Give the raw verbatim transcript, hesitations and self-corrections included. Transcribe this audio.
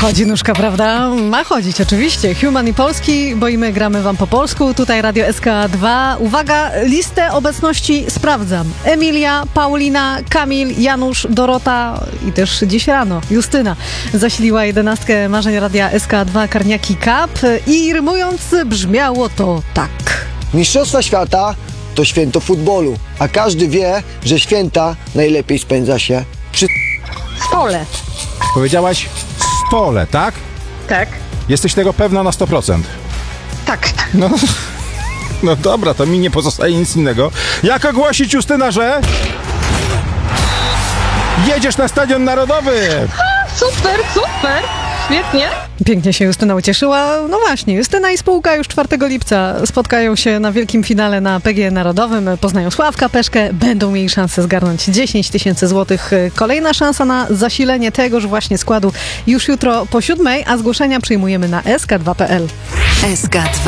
Chodzi nóżka, prawda? Ma chodzić, oczywiście. Human i Polski, bo i my gramy wam po polsku. Tutaj Radio S K dwa. Uwaga, listę obecności sprawdzam. Emilia, Paulina, Kamil, Janusz, Dorota i też dziś rano Justyna zasiliła jedenastkę marzeń Radia S K dwa Karniaki Cup i rymując brzmiało to tak. Mistrzostwa świata to święto futbolu, a każdy wie, że święta najlepiej spędza się przy... W pole. Powiedziałaś w pole, tak? Tak. Jesteś tego pewna na sto procent? Tak. No, no dobra, to mi nie pozostaje nic innego. Jak ogłosić, Justyna, że... jedziesz na Stadion Narodowy! Super, super! Świetnie! Pięknie się Justyna ucieszyła. No właśnie, Justyna i spółka już czwartego lipca spotkają się na wielkim finale na P G Narodowym. Poznają Sławka Peszkę, będą mieli szansę zgarnąć dziesięć tysięcy złotych. Kolejna szansa na zasilenie tegoż właśnie składu już jutro po siódmej, a zgłoszenia przyjmujemy na S K dwa kropka P L. S K dwa.